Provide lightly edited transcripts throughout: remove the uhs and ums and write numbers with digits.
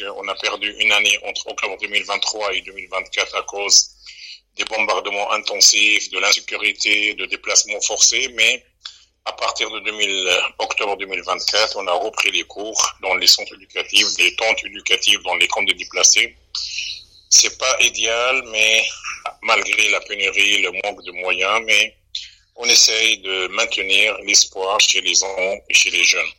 qu'on a perdu une année entre octobre 2023 et 2024 à cause des bombardements intensifs, de l'insécurité, de déplacements forcés, mais à partir de octobre 2024, on a repris les cours dans les centres éducatifs, des tentes éducatives dans les camps de déplacés. C'est pas idéal, mais malgré la pénurie, le manque de moyens, mais on essaye de maintenir l'espoir chez les enfants et chez les jeunes.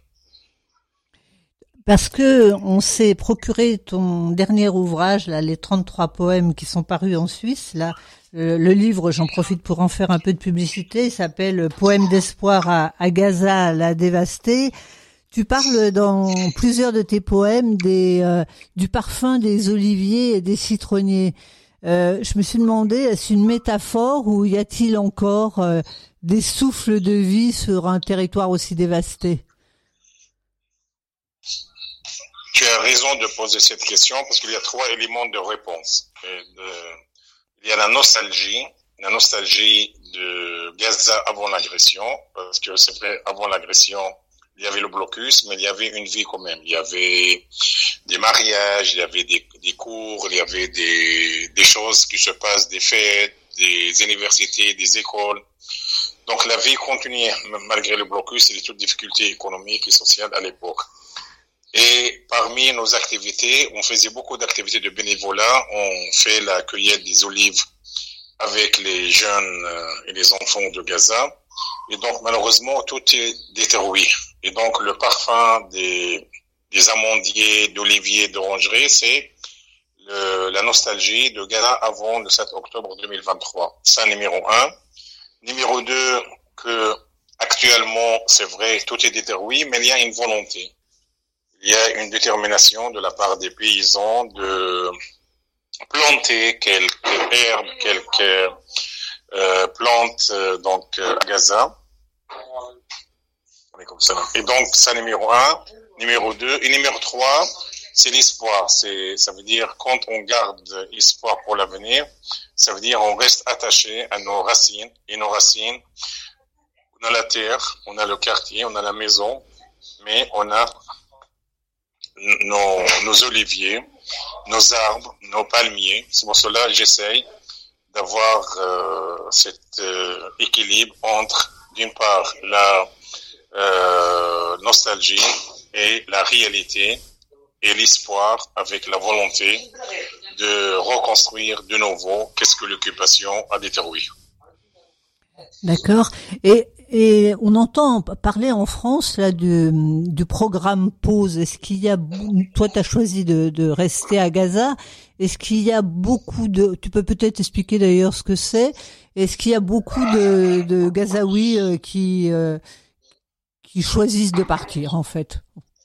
Parce que on s'est procuré ton dernier ouvrage, là, les 33 poèmes qui sont parus en Suisse, là, le livre, j'en profite pour en faire un peu de publicité, il s'appelle Poèmes d'espoir à Gaza, la dévastée. Tu parles dans plusieurs de tes poèmes du parfum des oliviers et des citronniers. Je me suis demandé, est-ce une métaphore ou y a-t-il encore des souffles de vie sur un territoire aussi dévasté? Tu as raison de poser cette question parce qu'il y a 3 éléments de réponse. Il y a la nostalgie de Gaza avant l'agression, parce que c'est vrai, avant l'agression, il y avait le blocus, mais il y avait une vie quand même. Il y avait des mariages, il y avait des cours, il y avait des choses qui se passent, des fêtes, des universités, des écoles. Donc la vie continuait malgré le blocus et toutes les difficultés économiques et sociales à l'époque. Et parmi nos activités, on faisait beaucoup d'activités de bénévolat. On fait la cueillette des olives avec les jeunes et les enfants de Gaza. Et donc, malheureusement, tout est détruit. Et donc, le parfum des amandiers, d'oliviers, d'orangeries, c'est la nostalgie de Gaza avant le 7 octobre 2023. Ça, numéro 1. Numéro 2, que actuellement, c'est vrai, tout est détruit, mais il y a une volonté. Il y a une détermination de la part des paysans de planter quelques herbes, quelques plantes à Gaza. Et donc, ça, numéro 1. Numéro 2. Et numéro 3, c'est l'espoir. Ça veut dire, quand on garde espoir pour l'avenir, ça veut dire on reste attaché à nos racines. Et nos racines, on a la terre, on a le quartier, on a la maison, mais on a nos oliviers, nos arbres, nos palmiers. C'est pour cela que j'essaye d'avoir cet équilibre entre, d'une part, la nostalgie et la réalité et l'espoir avec la volonté de reconstruire de nouveau qu'est-ce que l'occupation a détruit. D'accord. Et on entend parler en France là du programme Pause. Est-ce qu'il y a, toi t'as choisi de rester à Gaza. Est-ce qu'il y a beaucoup tu peux peut-être expliquer d'ailleurs ce que c'est. Est-ce qu'il y a beaucoup de Gazaouis qui choisissent de partir en fait?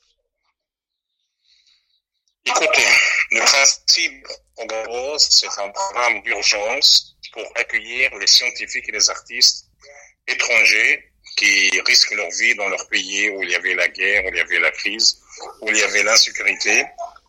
Écoutez, le principe programme Pause, c'est un programme d'urgence pour accueillir les scientifiques et les artistes étrangers qui risquent leur vie dans leur pays où il y avait la guerre, où il y avait la crise, où il y avait l'insécurité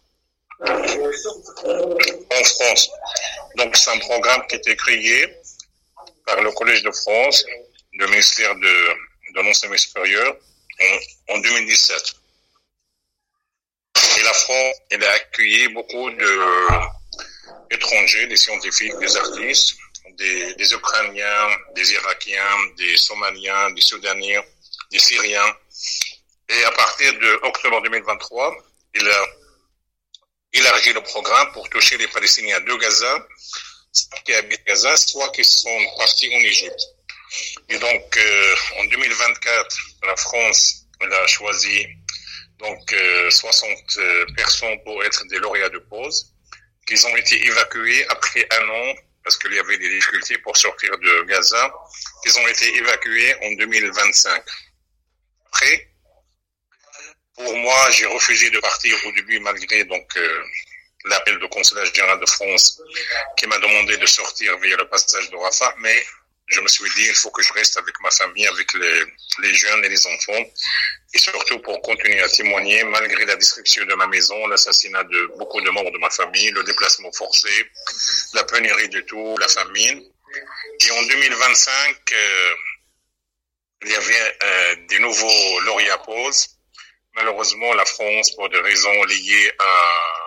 en France. Donc c'est un programme qui a été créé par le Collège de France, le ministère de l'enseignement supérieur en 2017. Et la France, elle a accueilli beaucoup d'étrangers, des scientifiques, des artistes, des Ukrainiens, des Irakiens, des Somaliens, des Soudanais, des Syriens. Et à partir de octobre 2023, il a élargi le programme pour toucher les Palestiniens de Gaza, soit qui habitent Gaza, soit qui sont partis en Égypte. Et donc, en 2024, la France elle a choisi 60 personnes pour être des lauréats de Pause, qui ont été évacués après un an parce qu'il y avait des difficultés pour sortir de Gaza, qui ont été évacués en 2025. Après, pour moi, j'ai refusé de partir au début malgré l'appel du consulat général de France qui m'a demandé de sortir via le passage de Rafah, mais je me suis dit il faut que je reste avec ma famille, avec les jeunes et les enfants, et surtout pour continuer à témoigner malgré la destruction de ma maison, l'assassinat de beaucoup de membres de ma famille, le déplacement forcé, la pénurie de tout, la famine. Et en 2025, il y avait des nouveaux lauréats Pause. Malheureusement, la France, pour des raisons liées à